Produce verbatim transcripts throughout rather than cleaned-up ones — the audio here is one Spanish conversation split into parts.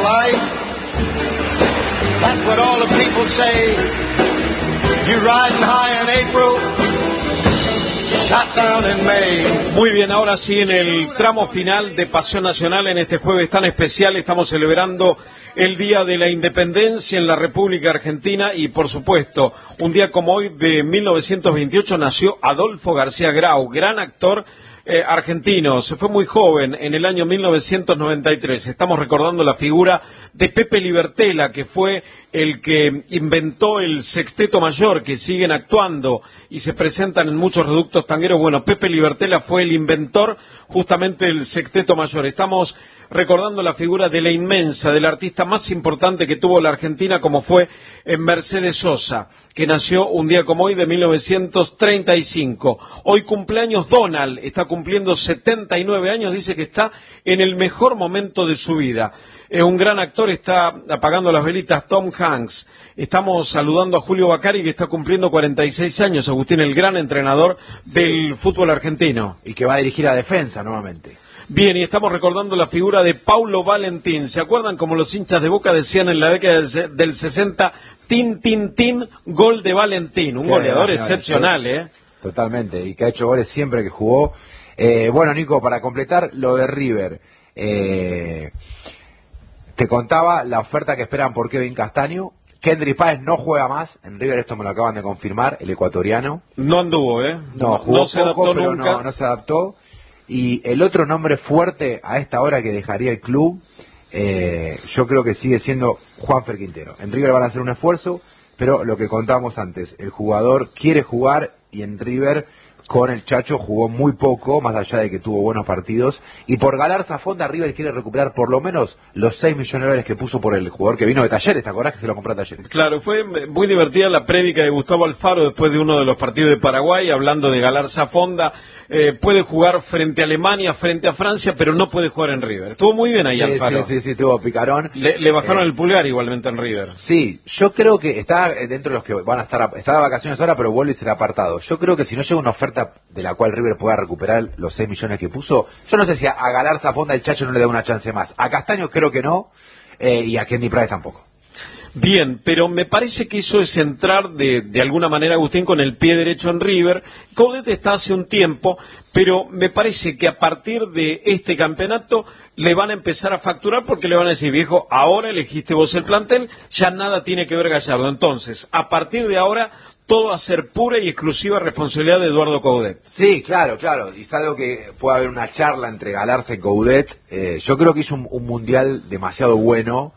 life. That's what all the people say. You riding high in April, shot down in May. Muy bien, ahora sí, en el tramo final de Pasión Nacional, en este jueves tan especial, estamos celebrando el Día de la Independencia en la República Argentina y, por supuesto, un día como hoy de mil novecientos veintiocho nació Adolfo García Grau, gran actor eh, argentino. Se fue muy joven, en el año mil novecientos noventa y tres. Estamos recordando la figura de Pepe Libertela, que fue el que inventó el sexteto mayor, que siguen actuando y se presentan en muchos reductos tangueros. Bueno, Pepe Libertela fue el inventor justamente del sexteto mayor. Estamos recordando la figura de la inmensa, del artista más importante que tuvo la Argentina, como fue Mercedes Sosa, que nació un día como hoy de mil novecientos treinta y cinco. Hoy cumpleaños Donald, está cumpliendo setenta y nueve años, dice que está en el mejor momento de su vida. Es un gran actor, está apagando las velitas Tom Hanks. Estamos saludando a Julio Bacari, que está cumpliendo cuarenta y seis años, Agustín, el gran entrenador sí. del fútbol argentino. Y que va a dirigir a Defensa nuevamente. Bien, y estamos recordando la figura de Paulo Valentín. ¿Se acuerdan como los hinchas de Boca decían en la década del sesenta, tin, tin, tin, gol de Valentín? Un goleador excepcional, ¿eh? Totalmente, y que ha hecho goles siempre que jugó. Eh, bueno, Nico, para completar lo de River, eh, te contaba la oferta que esperan por Kevin Castaño. Kendry Páez no juega más en River, esto me lo acaban de confirmar, el ecuatoriano. No anduvo, ¿eh? No, jugó no se poco, adaptó pero nunca. No, no se adaptó. Y el otro nombre fuerte a esta hora que dejaría el club, eh, yo creo que sigue siendo Juanfer Quintero. En River van a hacer un esfuerzo, pero lo que contábamos antes, el jugador quiere jugar y en River con el Chacho jugó muy poco, más allá de que tuvo buenos partidos, y por Galarza Fonda River quiere recuperar por lo menos los seis millones de dólares que puso por el jugador que vino de Talleres. ¿Te acordás que se lo compró a Talleres? Claro, fue muy divertida la prédica de Gustavo Alfaro después de uno de los partidos de Paraguay, hablando de Galarza Fonda. Eh, puede jugar frente a Alemania, frente a Francia, pero no puede jugar en River. Estuvo muy bien ahí sí, Alfaro. Sí, sí, sí, tuvo picarón. Le, le bajaron eh, el pulgar igualmente en River. Sí, yo creo que está dentro de los que van a estar, está de vacaciones ahora, pero vuelve y será apartado. Yo creo que si no llega una oferta de la cual River pueda recuperar los seis millones que puso, yo no sé si a, a Galarza Fonda el Chacho no le da una chance más. A Castaño creo que no, eh, y a Kendry Páez tampoco. Bien, pero me parece que eso es entrar de, de alguna manera, Agustín, con el pie derecho en River. Coudet está hace un tiempo, pero me parece que a partir de este campeonato le van a empezar a facturar porque le van a decir, viejo, ahora elegiste vos el plantel, ya nada tiene que ver Gallardo. Entonces, a partir de ahora, todo va a ser pura y exclusiva responsabilidad de Eduardo Coudet. Sí, claro, claro, y salvo que pueda haber una charla entre Galarza y Coudet, eh, yo creo que hizo un, un mundial demasiado bueno,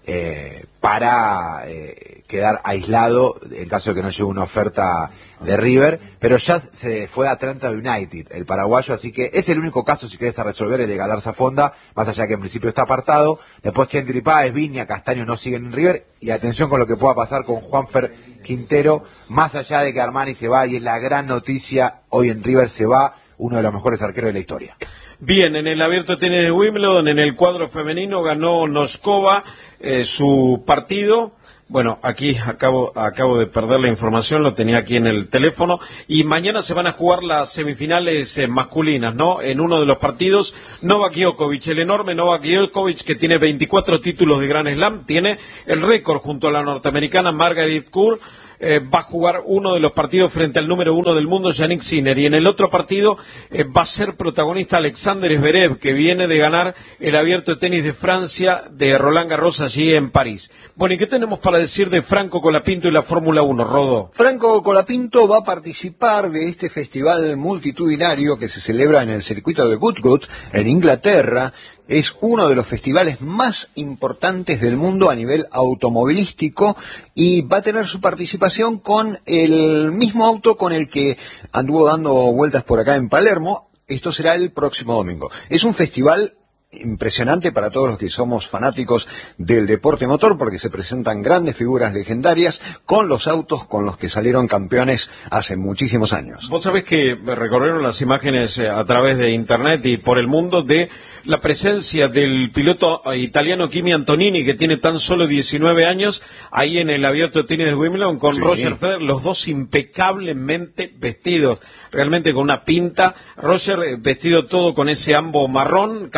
Eh, para eh, quedar aislado en caso de que no llegue una oferta de River, pero ya se fue a Atlanta United, el paraguayo, así que es el único caso, si querés, a resolver, el de Galarza Fonda, más allá que en principio está apartado. Después Kendry Páez, Viña, Castaño no siguen en River, y atención con lo que pueda pasar con Juanfer Quintero, más allá de que Armani se va, y es la gran noticia, hoy en River se va uno de los mejores arqueros de la historia. Bien, en el Abierto de Tenis de Wimbledon, en el cuadro femenino, ganó Noskova eh, su partido. Bueno, aquí acabo, acabo de perder la información, lo tenía aquí en el teléfono. Y mañana se van a jugar las semifinales eh, masculinas, ¿no? En uno de los partidos, Novak Djokovic, el enorme Novak Djokovic, que tiene veinticuatro títulos de Grand Slam, tiene el récord junto a la norteamericana Margaret Court. Eh, va a jugar uno de los partidos frente al número uno del mundo, Yannick Sinner, y en el otro partido eh, va a ser protagonista Alexander Zverev, que viene de ganar el Abierto de Tenis de Francia de Roland Garros allí en París. Bueno, ¿y qué tenemos para decir de Franco Colapinto y la Fórmula uno, Rodó? Franco Colapinto va a participar de este festival multitudinario que se celebra en el circuito de Goodwood, en Inglaterra. Es uno de los festivales más importantes del mundo a nivel automovilístico y va a tener su participación con el mismo auto con el que anduvo dando vueltas por acá en Palermo. Esto será el próximo domingo. Es un festival impresionante para todos los que somos fanáticos del deporte motor, porque se presentan grandes figuras legendarias con los autos con los que salieron campeones hace muchísimos años. Vos sabés que recorrieron las imágenes a través de internet y por el mundo de la presencia del piloto italiano Kimi Antonini, que tiene tan solo diecinueve años, ahí en el Abierto de Tenis de Wimbledon con sí. Roger Federer, los dos impecablemente vestidos, realmente con una pinta. Roger vestido todo con ese ambo marrón, camisa blanca,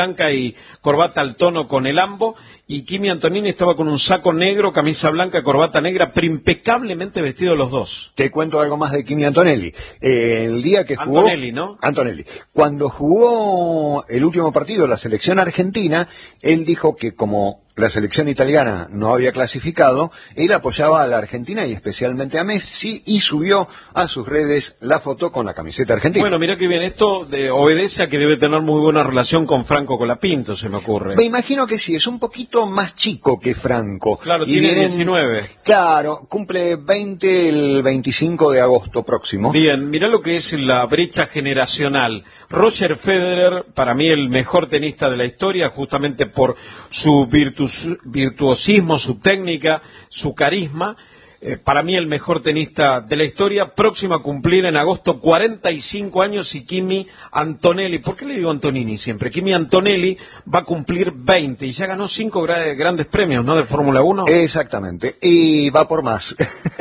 blanca y corbata al tono con el ambo, y Kimi Antonini estaba con un saco negro, camisa blanca, corbata negra, pero impecablemente vestidos los dos. Te cuento algo más de Kimi Antonelli. Eh, el día que jugó... Antonelli, ¿no? Antonelli. Cuando jugó el último partido, la selección argentina, él dijo que como la selección italiana no había clasificado, él apoyaba a la Argentina y especialmente a Messi, y subió a sus redes la foto con la camiseta argentina. Bueno, mira que bien, esto de, obedece a que debe tener muy buena relación con Franco Colapinto, se me ocurre. Me imagino que sí, es un poquito más chico que Franco. Claro, y tiene vienen, diecinueve. Claro, cumple veinte el veinticinco de agosto próximo. Bien, mirá lo que es la brecha generacional. Roger Federer, para mí el mejor tenista de la historia, justamente por su virtu virtuosismo, su técnica, su carisma. Eh, para mí el mejor tenista de la historia, próximo a cumplir en agosto cuarenta y cinco años, y Kimi Antonelli, ¿por qué le digo Antonini siempre? Kimi Antonelli va a cumplir veinte y ya ganó cinco gra grandes premios, ¿no?, de Fórmula uno. Exactamente, y va por más.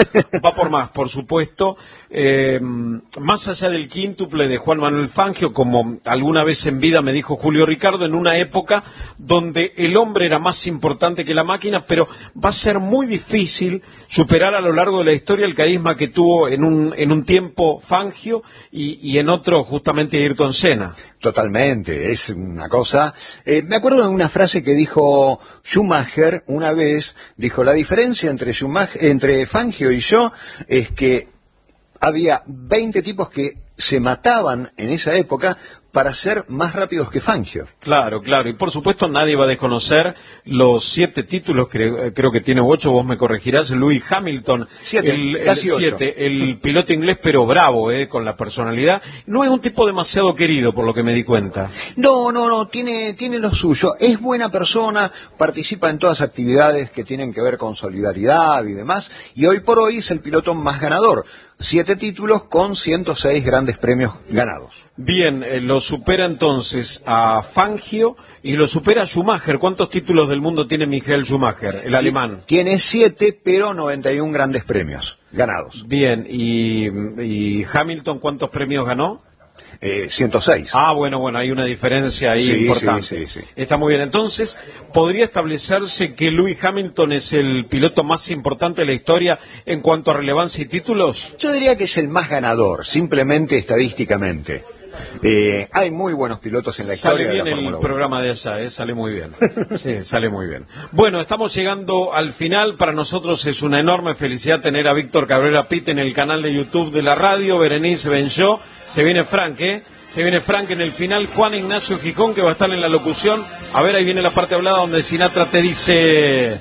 Va por más, por supuesto. Eh, más allá del quíntuple de Juan Manuel Fangio, como alguna vez en vida me dijo Julio Ricardo, en una época donde el hombre era más importante que la máquina, pero va a ser muy difícil superar a lo largo de la historia el carisma que tuvo en un, en un tiempo Fangio y, y en otro justamente Ayrton Senna. Totalmente, es una cosa... Eh, me acuerdo de una frase que dijo Schumacher una vez, dijo, la diferencia entre, Schumacher, entre Fangio y yo es que había veinte tipos que se mataban en esa época para ser más rápidos que Fangio. Claro, claro, y por supuesto nadie va a desconocer los siete títulos, creo, creo que tiene ocho, vos me corregirás, Lewis Hamilton, siete, el, casi el, ocho. siete, el piloto inglés, pero bravo, eh, con la personalidad. No es un tipo demasiado querido, por lo que me di cuenta. No, no, no, tiene, tiene lo suyo, es buena persona, participa en todas actividades que tienen que ver con solidaridad y demás, y hoy por hoy es el piloto más ganador. Siete títulos con ciento seis grandes premios ganados. Bien, eh, lo supera entonces a Fangio y lo supera a Schumacher. ¿Cuántos títulos del mundo tiene Michael Schumacher, el alemán? Tiene siete, pero noventa y un grandes premios ganados. Bien, y, y Hamilton, ¿cuántos premios ganó? Eh, ciento seis. Ah, bueno, bueno, hay una diferencia ahí sí, importante. Sí, sí, sí. Está muy bien. Entonces, ¿podría establecerse que Lewis Hamilton es el piloto más importante de la historia en cuanto a relevancia y títulos? Yo diría que es el más ganador, simplemente estadísticamente. Eh, hay muy buenos pilotos en la sale historia bien de la Fórmula el uno. programa de allá, ¿eh? Sale muy bien. Sí, sale muy bien. Bueno, estamos llegando al final. Para nosotros es una enorme felicidad tener a Víctor Cabrera Pitt en el canal de YouTube de la radio. Berenice Benjó. Se viene Frank, ¿eh? Se viene Frank en el final. Juan Ignacio Gijón, que va a estar en la locución. A ver, ahí viene la parte hablada donde Sinatra te dice...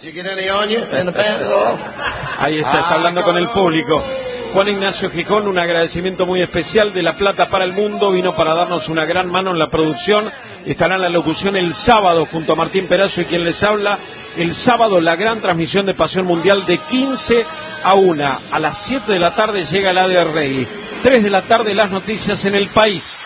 Ahí está, está hablando con el público. Juan Ignacio Gijón, un agradecimiento muy especial de La Plata para el Mundo, vino para darnos una gran mano en la producción, estará en la locución el sábado junto a Martín Perazo y quien les habla, el sábado la gran transmisión de Pasión Mundial de quince a una, a las siete de la tarde llega el A D R Rey, tres de la tarde las noticias en el país.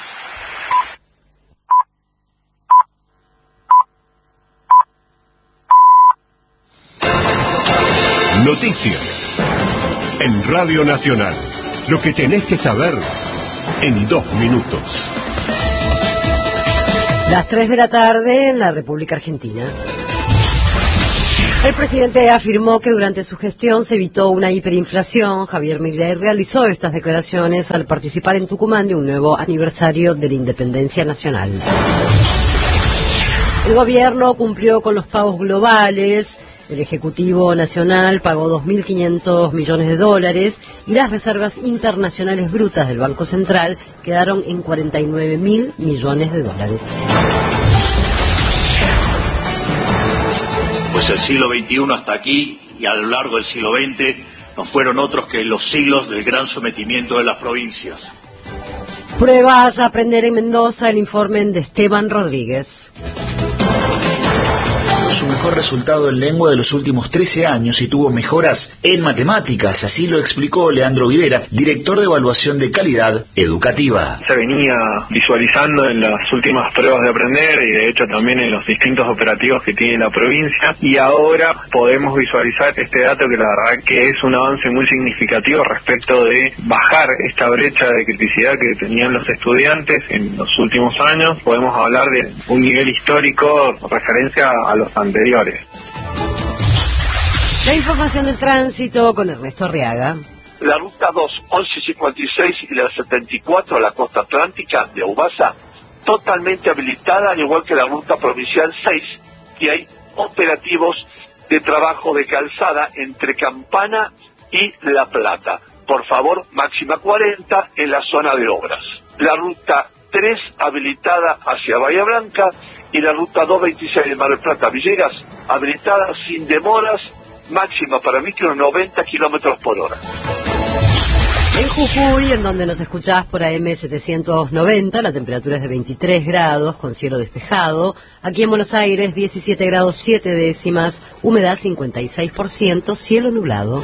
Noticias en Radio Nacional. Lo que tenés que saber en dos minutos. Las tres de la tarde en la República Argentina. El presidente afirmó que durante su gestión se evitó una hiperinflación. Javier Milei realizó estas declaraciones al participar en Tucumán de un nuevo aniversario de la independencia nacional. El gobierno cumplió con los pagos globales. El Ejecutivo Nacional pagó dos mil quinientos millones de dólares y las reservas internacionales brutas del Banco Central quedaron en cuarenta y nueve mil millones de dólares. Pues el siglo veintiuno hasta aquí y a lo largo del siglo veinte no fueron otros que los siglos del gran sometimiento de las provincias. Pruebas a aprender en Mendoza, el informe de Esteban Rodríguez. su mejor resultado en lengua de los últimos trece años y tuvo mejoras en matemáticas. Así lo explicó Leandro Videra, director de evaluación de calidad educativa. Se venía visualizando en las últimas pruebas de aprender y de hecho también en los distintos operativos que tiene la provincia, y ahora podemos visualizar este dato que la verdad que es un avance muy significativo respecto de bajar esta brecha de criticidad que tenían los estudiantes en los últimos años. Podemos hablar de un nivel histórico referencia a los anteriores. La información del tránsito con Ernesto Arriaga. La ruta dos, once cincuenta y seis y la setenta y cuatro, la costa atlántica de Ubasa, totalmente habilitada, al igual que la ruta provincial seis, y hay operativos de trabajo de calzada entre Campana y La Plata. Por favor, máxima cuarenta en la zona de obras. La ruta tres habilitada hacia Bahía Blanca y la ruta doscientos veintiséis de Mar del Plata Villegas habilitada sin demoras, máxima para micro noventa kilómetros por hora. En Jujuy, en donde nos escuchás por A M setecientos noventa, la temperatura es de veintitrés grados, con cielo despejado. Aquí en Buenos Aires, diecisiete grados siete décimas, humedad cincuenta y seis por ciento, cielo nublado.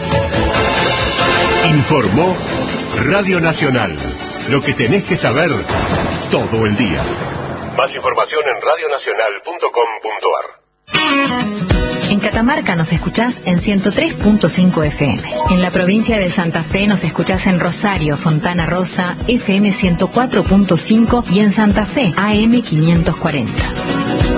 Informó Radio Nacional. Lo que tenés que saber todo el día. Más información en radio nacional punto com punto ar. En Catamarca nos escuchás en ciento tres punto cinco F M. En la provincia de Santa Fe nos escuchás en Rosario, Fontana Rosa, F M ciento cuatro punto cinco y en Santa Fe, A M quinientos cuarenta.